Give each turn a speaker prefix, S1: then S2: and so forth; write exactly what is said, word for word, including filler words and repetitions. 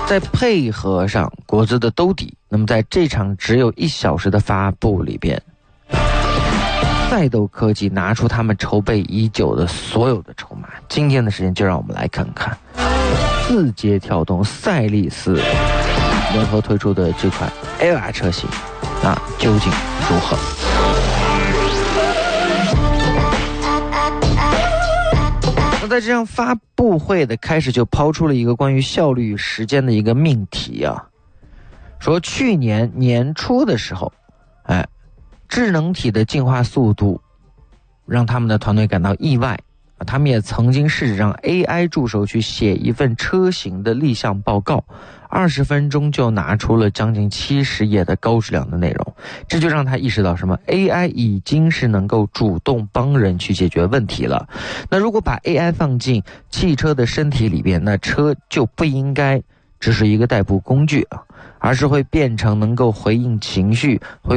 S1: 再配合上果子的兜底，那么在这场只有一小时的发布里边，赛斗科技拿出他们筹备已久的所有的筹码。今天的时间就让我们来看看字节跳动赛力斯联合推出的这款 L R 车型啊，究竟如何？那在这样发布会的开始就抛出了一个关于效率与时间的一个命题啊，说去年年初的时候，哎，智能体的进化速度让他们的团队感到意外，他们也曾经试着让 A I 助手去写一份车型的立项报告，二十分钟就拿出了将近七十页的高质量的内容。这就让他意识到什么 A I 已经是能够主动帮人去解决问题了。那如果把 A I 放进汽车的身体里边，那车就不应该只是一个代步工具啊，而是会变成能够回应情绪，会